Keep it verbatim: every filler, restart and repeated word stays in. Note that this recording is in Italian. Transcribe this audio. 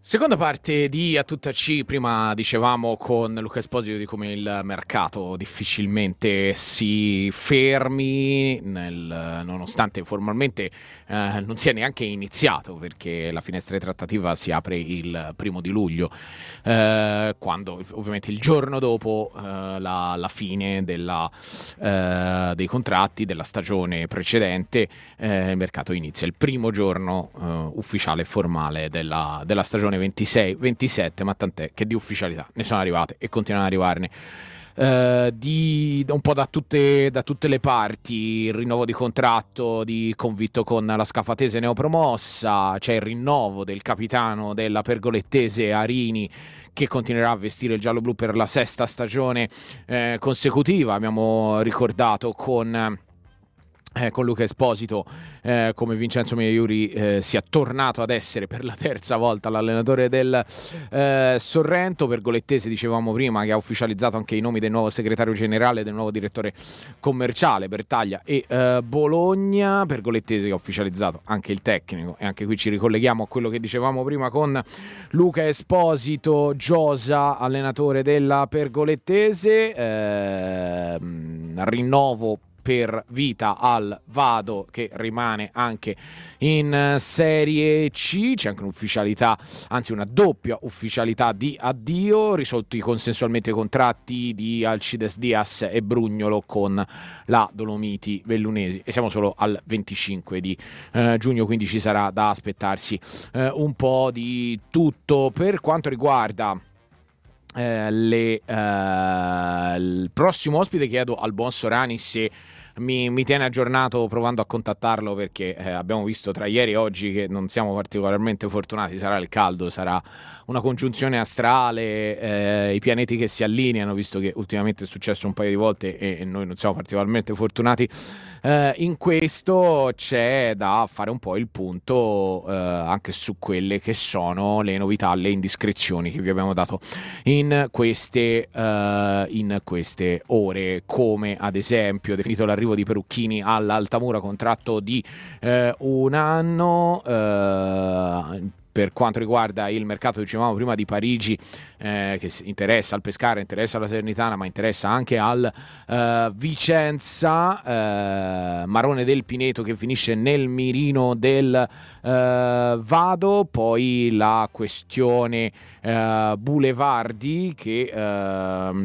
Seconda parte di A Tutta C. Prima dicevamo con Luca Esposito di come il mercato difficilmente si fermi, nel, nonostante formalmente eh, non sia neanche iniziato, perché la finestra di trattativa si apre il primo di luglio, eh, quando ovviamente il giorno dopo eh, la, la fine della, eh, dei contratti della stagione precedente. Eh, il mercato inizia il primo giorno eh, ufficiale e formale della, della stagione ventisei ventisette, ma tant'è che di ufficialità ne sono arrivate e continuano ad arrivarne uh, di, un po' da tutte, da tutte le parti. Il rinnovo di contratto di Convitto con la Scafatese neopromossa, c'è il rinnovo del capitano della Pergolettese Arini, che continuerà a vestire il giallo-blu per la sesta stagione eh, consecutiva. Abbiamo ricordato con Eh, con Luca Esposito eh, come Vincenzo Meiuri eh, sia tornato ad essere per la terza volta l'allenatore del eh, Sorrento. Pergolettese, dicevamo prima, che ha ufficializzato anche i nomi del nuovo segretario generale e del nuovo direttore commerciale, Bertaglia e eh, Bologna. Pergolettese che ha ufficializzato anche il tecnico, e anche qui ci ricolleghiamo a quello che dicevamo prima con Luca Esposito. Giosa, allenatore della Pergolettese, eh, rinnovo per vita al Vado, che rimane anche in Serie C. C'è anche un'ufficialità, anzi una doppia ufficialità di addio, risolti consensualmente i contratti di Alcides Diaz e Brugnolo con la Dolomiti Vellunesi, e siamo solo al venticinque di eh, giugno, quindi ci sarà da aspettarsi eh, un po' di tutto. Per quanto riguarda Eh, le, eh, il prossimo ospite, chiedo al buon Sorani se mi, mi tiene aggiornato provando a contattarlo, perché eh, abbiamo visto tra ieri e oggi che non siamo particolarmente fortunati. Sarà il caldo, sarà una congiunzione astrale, eh, i pianeti che si allineano, visto che ultimamente è successo un paio di volte e, e noi non siamo particolarmente fortunati eh, in questo. C'è da fare un po' il punto eh, anche su quelle che sono le novità, le indiscrezioni che vi abbiamo dato in queste, uh, in queste ore, come ad esempio definito l'arrivo di Perucchini all'Altamura, contratto di uh, un anno. Uh, Per quanto riguarda il mercato, dicevamo prima, di Parigi, eh, che interessa al Pescara, interessa alla Salernitana, ma interessa anche al uh, Vicenza. uh, Marone del Pineto che finisce nel mirino del uh, Vado. Poi la questione uh, Boulevardi, che uh,